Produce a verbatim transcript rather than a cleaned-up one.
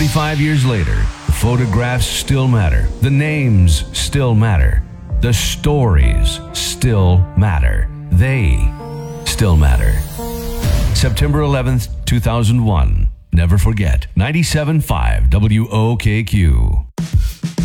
twenty-five years later, the photographs still matter. The names still matter. The stories still matter. They still matter. September eleventh, two thousand one. Never forget. ninety-seven point five W O K Q.